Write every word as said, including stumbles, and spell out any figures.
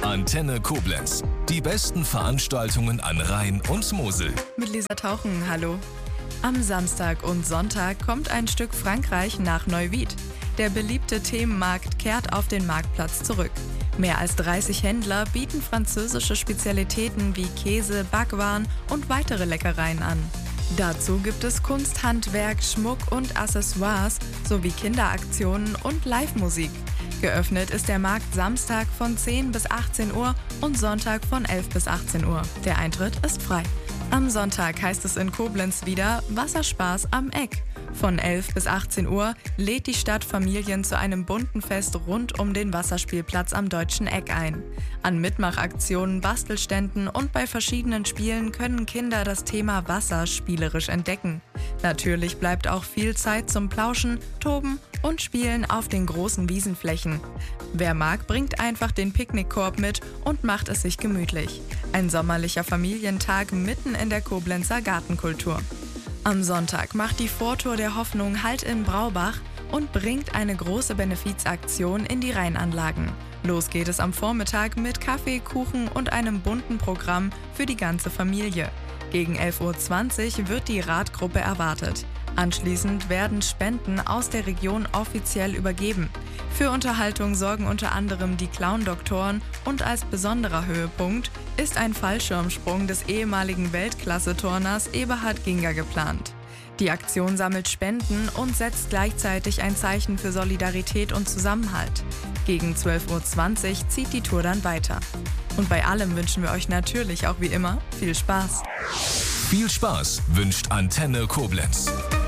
Antenne Koblenz. Die besten Veranstaltungen an Rhein und Mosel. Mit Lisa Tauchen, hallo. Am Samstag und Sonntag kommt ein Stück Frankreich nach Neuwied. Der beliebte Themenmarkt kehrt auf den Marktplatz zurück. Mehr als dreißig Händler bieten französische Spezialitäten wie Käse, Backwaren und weitere Leckereien an. Dazu gibt es Kunst, Handwerk, Schmuck und Accessoires sowie Kinderaktionen und Live-Musik. Geöffnet ist der Markt Samstag von zehn bis achtzehn Uhr und Sonntag von elf bis achtzehn Uhr. Der Eintritt ist frei. Am Sonntag heißt es in Koblenz wieder Wasserspaß am Eck. Von elf bis achtzehn Uhr lädt die Stadt Familien zu einem bunten Fest rund um den Wasserspielplatz am Deutschen Eck ein. An Mitmachaktionen, Bastelständen und bei verschiedenen Spielen können Kinder das Thema Wasser spielerisch entdecken. Natürlich bleibt auch viel Zeit zum Plauschen, Toben und Spielen auf den großen Wiesenflächen. Wer mag, bringt einfach den Picknickkorb mit und macht es sich gemütlich. Ein sommerlicher Familientag mitten in der Koblenzer Gartenkultur. Am Sonntag macht die Vortour der Hoffnung Halt in Braubach und bringt eine große Benefizaktion in die Rheinanlagen. Los geht es am Vormittag mit Kaffee, Kuchen und einem bunten Programm für die ganze Familie. Gegen elf Uhr zwanzig wird die Radgruppe erwartet. Anschließend werden Spenden aus der Region offiziell übergeben. Für Unterhaltung sorgen unter anderem die Clown-Doktoren und als besonderer Höhepunkt ist ein Fallschirmsprung des ehemaligen Weltklasse-Turners Eberhard Ginger geplant. Die Aktion sammelt Spenden und setzt gleichzeitig ein Zeichen für Solidarität und Zusammenhalt. Gegen zwölf Uhr zwanzig zieht die Tour dann weiter. Und bei allem wünschen wir euch natürlich auch wie immer viel Spaß. Viel Spaß wünscht Antenne Koblenz.